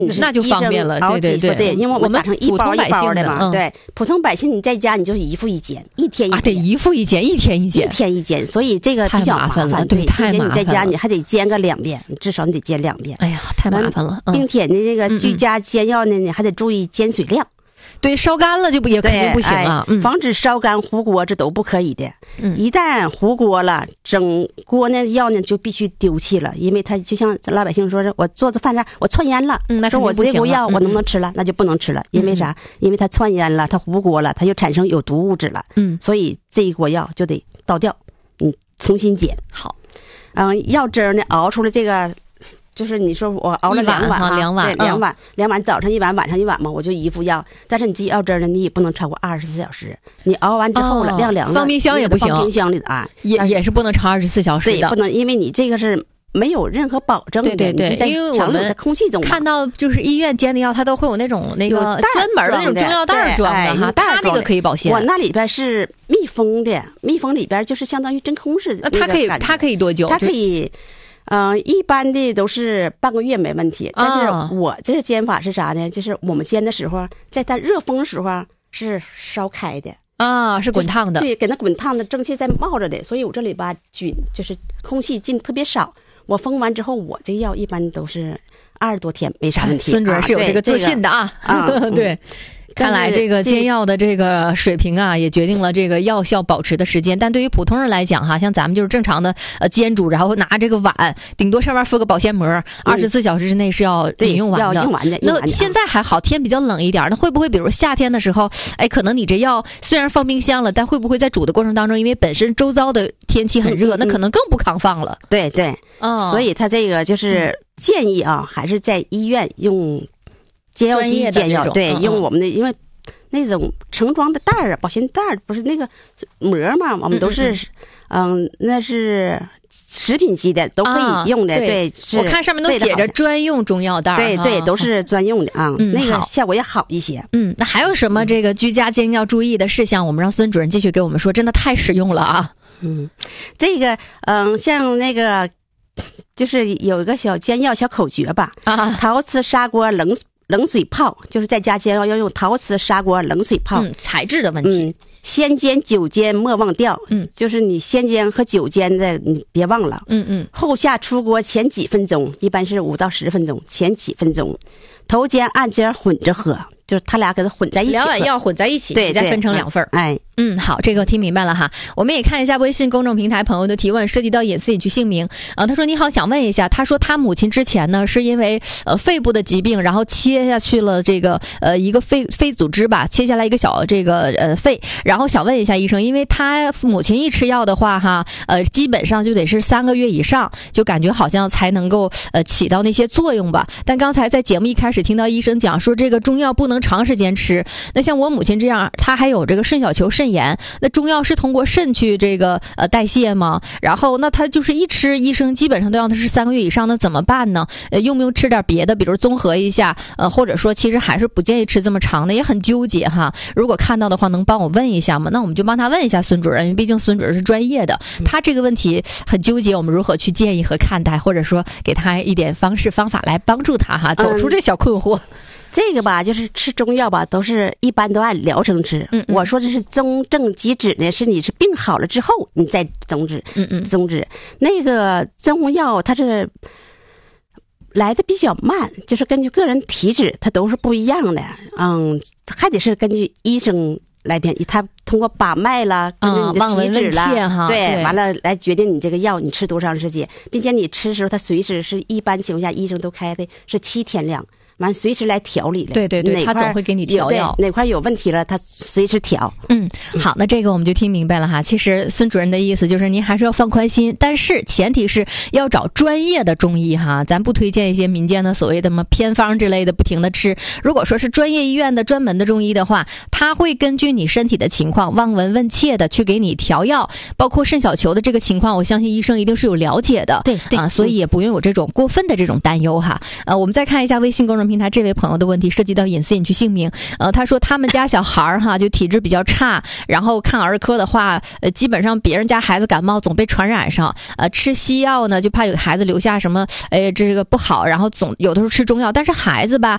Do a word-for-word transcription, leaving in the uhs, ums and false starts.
那就方便了，对对对， 对，因为我们打成一包一包的嘛，嗯、对，普通百姓你在家你就是一副一煎，一天一煎， 啊，对，一副一煎，一天一煎， 一天一煎，所以这个比较麻烦了， 对，太麻烦了。 你在家你还得煎个两遍，至少你得煎两遍， 哎呀，太麻烦了。 并且呢，这个居家煎药呢，你还得注意煎水量。 对，烧干了就不也肯定不行了、 哎嗯、防止烧干糊锅，这都不可以的、 嗯、 一旦糊锅了，整锅呢药呢就必须丢弃了，因为它就像老百姓说是我做做饭呢我窜烟了、 嗯、那说我这锅药我能不能吃了、 嗯、 那就不能吃了，因为啥、嗯、因为它窜烟了，它糊锅了，它就产生有毒物质了， 嗯， 所以这一锅药就得倒掉，你重新煎。 好， 嗯，药汁呢熬出来这个就是你说我熬了两碗啊，两碗， 对，两碗，两碗，早上一碗，晚上一碗嘛，我就一副药。但是你自己熬汁呢，你也不能超过二十四小时。你熬完之后了，晾凉了， 放冰箱也不行， 放冰箱里的啊， 也也是不能超二十四小时的， 对，不能，因为你这个是没有任何保证的， 对对对，因为我们在空气中看到就是医院煎的药，它都会有那种那个专门的那种中药袋装的哈，它那个可以保鲜。 我那里边是密封的，密封里边就是相当于真空似的。 那它可以，它可以多久？ 它可以。嗯、呃，一般的都是半个月没问题，但是我这个煎法是啥呢？就是我们煎的时候，在它热风的时候是烧开的啊，是滚烫的， 对，给它滚烫的蒸汽在冒着的，所以我这里吧菌就是空气进特别少。我封完之后，我这药一般都是二十多天没啥问题。 孙主任是有这个自信的啊， 啊， 这个、对。看来这个煎药的这个水平啊，也决定了这个药效保持的时间。但对于普通人来讲哈，像咱们就是正常的呃煎煮，然后拿这个碗，顶多上面敷个保鲜膜，二十四小时之内是要饮用完的。 要用完的。 那现在还好，天比较冷一点，那会不会比如夏天的时候，哎，可能你这药虽然放冰箱了，但会不会在煮的过程当中，因为本身周遭的天气很热， 嗯嗯、 那可能更不抗放了。 对对， 哦， 所以他这个就是建议啊，嗯、还是在医院用煎药机煎药，对， 嗯、 用我们的因为。那种盛装的袋儿啊，保鲜袋儿不是那个膜嘛，我们都是，嗯, 嗯，那是食品级的，都可以用的。啊、对， 对我看上面都写着专用中药袋儿。 对对，都是专用的啊， 嗯、 那个效果也好一些。 嗯，那还有什么这个居家煎药注意的事项？我们让孙主任继续给我们说，真的太实用了啊。 嗯，这个嗯，像那个就是有一个小煎药小口诀吧，啊，陶瓷砂锅冷。冷水泡，就是在家煎药要用陶瓷砂锅冷水泡。 嗯，材质的问题。 嗯，先煎酒煎莫忘掉。 嗯， 就是你先煎和酒煎的，你别忘了。 嗯嗯。 后下出锅前几分钟，一般是五到十分钟，前几分钟，头煎按煎混着喝，就是他俩给它混在一起。 两碗药混在一起， 对， 再分成两份。 哎。 嗯，好，这个听明白了哈。我们也看一下微信公众平台朋友的提问，涉及到隐私隐去姓名。呃，他说你好，想问一下，他说他母亲之前呢是因为呃肺部的疾病，然后切下去了这个呃一个肺肺组织吧，切下来一个小这个呃肺，然后想问一下医生，因为他母亲一吃药的话哈，呃基本上就得是三个月以上，就感觉好像才能够呃起到那些作用吧。但刚才在节目一开始听到医生讲说这个中药不能长时间吃，那像我母亲这样，她还有这个肾小球肾炎，那中药是通过肾去这个呃代谢吗？然后那他就是一吃，医生基本上都让他是三个月以上，那怎么办呢？呃，用不用吃点别的，比如综合一下？呃，或者说其实还是不建议吃这么长的，也很纠结哈。如果看到的话，能帮我问一下吗？那我们就帮他问一下孙主任，因为毕竟孙主任是专业的，他这个问题很纠结，我们如何去建议和看待，或者说给他一点方式方法来帮助他哈，走出这小困惑。嗯这个吧，就是吃中药吧，都是一般都按疗程吃。 嗯嗯， 我说的是中正即止呢，是你是病好了之后你再终止。 嗯嗯， 终止那个中药它是来的比较慢，就是根据个人体质它都是不一样的。嗯，还得是根据医生来编，他通过把脉啦，根据你的体质啦， 嗯、 对， 对， 完了来决定你这个药你吃多长时间，并且你吃的时候，它随时是一般情况下医生都开的是七天量。完随时来调理的， 对对对，他总会给你调药， 哪块有问题了，他随时调。 嗯，好，那这个我们就听明白了哈。其实孙主任的意思就是您还是要放宽心，但是前提是要找专业的中医哈，咱不推荐一些民间的所谓的什么偏方之类的不停的吃。如果说是专业医院的专门的中医的话，他会根据你身体的情况望闻问切的去给你调药，包括肾小球的这个情况，我相信医生一定是有了解的。 对对啊，所以也不用有这种过分的这种担忧哈。呃，我们再看一下微信公众平台这位朋友的问题，涉及到隐私隐去姓名。呃，他说他们家小孩哈就体质比较差，然后看儿科的话，呃，基本上别人家孩子感冒总被传染上，呃，吃西药呢就怕有孩子留下什么，哎，这个不好，然后总有的时候吃中药，但是孩子吧